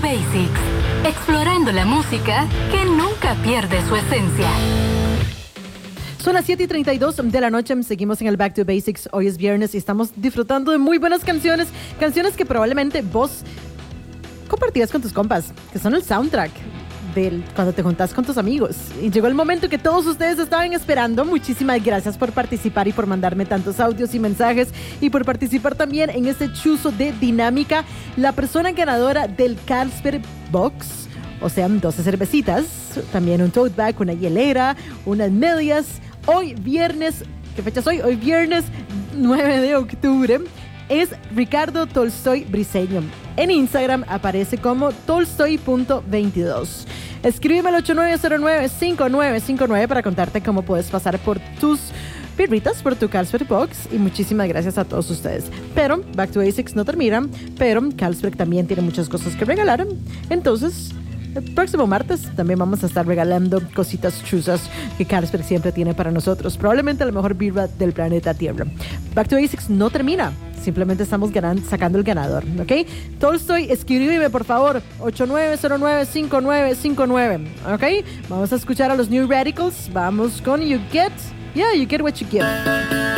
Basics, explorando la música que nunca pierde su esencia. Son las 7:32 de la noche, seguimos en el Back to Basics, hoy es viernes y estamos disfrutando de muy buenas canciones que probablemente vos compartías con tus compas, que son el soundtrack de cuando te juntás con tus amigos. Y llegó el momento que todos ustedes estaban esperando. Muchísimas gracias por participar y por mandarme tantos audios y mensajes y por participar también en este chuzo de dinámica. La persona ganadora del Carlsberg Box, o sea, 12 cervecitas, también un tote bag, una hielera, unas medias. Hoy viernes, ¿qué fecha es hoy? Hoy viernes 9 de octubre es Ricardo Tolstoy Briseño. En Instagram aparece como tolstoy.22. Escríbeme al 8909-5959 para contarte cómo puedes pasar por tus birritas, por tu Carlsberg Box. Y muchísimas gracias a todos ustedes. Pero Back to Basics no termina, pero Carlsberg también tiene muchas cosas que regalar. Entonces, el próximo martes también vamos a estar regalando cositas chuzas que Carlsberg siempre tiene para nosotros. Probablemente la mejor birra del planeta Tierra. Back to Basics no termina. Simplemente estamos sacando el ganador, ¿ok? Tolstoy, escríbeme por favor, 8909-5959, ¿ok? Vamos a escuchar a los New Radicals. Vamos con You Get What You Give.